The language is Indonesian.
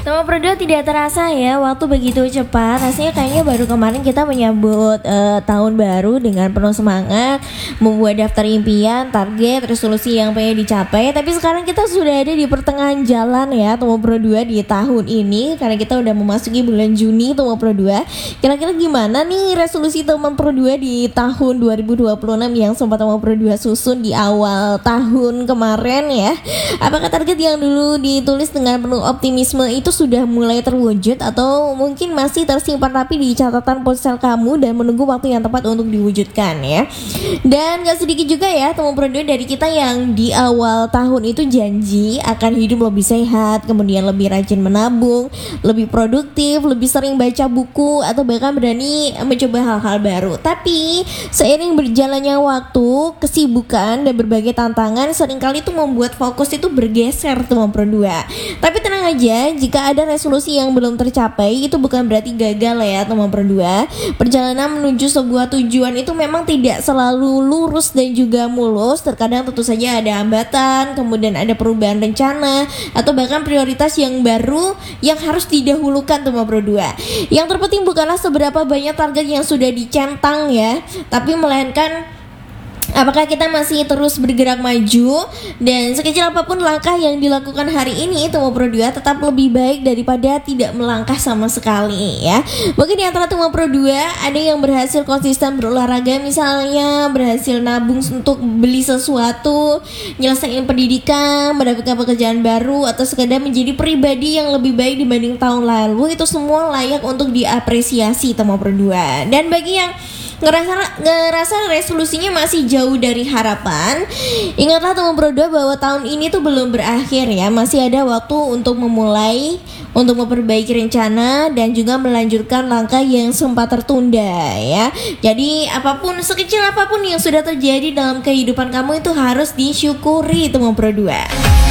Teman Pro 2 tidak terasa ya, waktu begitu cepat. Rasanya kayaknya baru kemarin kita menyambut tahun baru dengan penuh semangat, membuat daftar impian, target, resolusi yang pengen dicapai. Tapi sekarang kita sudah ada di pertengahan jalan ya Teman Pro 2 di tahun ini, karena kita udah memasuki bulan Juni Teman Pro 2. Kira-kira gimana nih resolusi Teman Pro 2 di tahun 2026 yang sempat Teman Pro 2 susun di awal tahun kemarin ya? Apakah target yang dulu ditulis dengan penuh optimisme itu sudah mulai terwujud, atau mungkin masih tersimpan rapi di catatan ponsel kamu dan menunggu waktu yang tepat untuk diwujudkan ya? Dan gak sedikit juga ya Teman Pro 2 dari kita yang di awal tahun itu janji akan hidup lebih sehat, kemudian lebih rajin menabung, lebih produktif, lebih sering baca buku, atau bahkan berani mencoba hal-hal baru. Tapi seiring berjalannya waktu, kesibukan dan berbagai tantangan seringkali itu membuat fokus itu bergeser Teman Pro 2. Tapi tenang aja, jika ada resolusi yang belum tercapai itu bukan berarti gagal ya Teman Pro 2. Perjalanan menuju sebuah tujuan itu memang tidak selalu lurus dan juga mulus. Terkadang tentu saja ada hambatan, kemudian ada perubahan rencana, atau bahkan prioritas yang baru yang harus didahulukan Teman Pro 2. Yang terpenting bukanlah seberapa banyak target yang sudah dicentang ya, tapi melainkan apakah kita masih terus bergerak maju. Dan sekecil apapun langkah yang dilakukan hari ini Teman Pro 2 tetap lebih baik daripada tidak melangkah sama sekali ya. Mungkin di antara Teman Pro 2 ada yang berhasil konsisten berolahraga, misalnya berhasil nabung untuk beli sesuatu, nyelesain pendidikan, mendapatkan pekerjaan baru, atau sekadar menjadi pribadi yang lebih baik dibanding tahun lalu. Itu semua layak untuk diapresiasi Teman Pro 2. Dan bagi yang ngerasa resolusinya masih jauh dari harapan, ingatlah Teman Pro 2 bahwa tahun ini tuh belum berakhir ya. Masih ada waktu untuk memulai, untuk memperbaiki rencana, dan juga melanjutkan langkah yang sempat tertunda ya. Jadi apapun, sekecil apapun yang sudah terjadi dalam kehidupan kamu itu harus disyukuri Teman Pro 2.